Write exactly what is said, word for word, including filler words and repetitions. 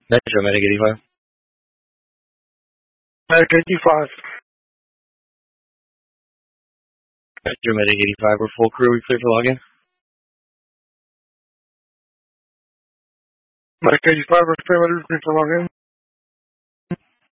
Metro Medic eighty-five. Medic eighty-five. Metro Medic eighty-five, we're full crew, we clear for login. Medic eighty-five, we're clear for login.